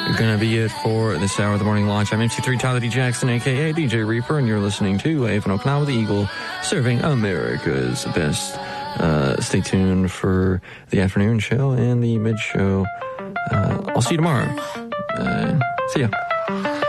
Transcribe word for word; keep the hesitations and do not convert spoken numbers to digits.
Gonna be it for this hour of the morning launch. I'm M C three Tyler D. Jackson, a k a. D J Reaper, and you're listening to A F N Okinawa, the Eagle, serving America's best. Uh, stay tuned for the afternoon show and the mid show. Uh, I'll see you tomorrow. Uh, see ya.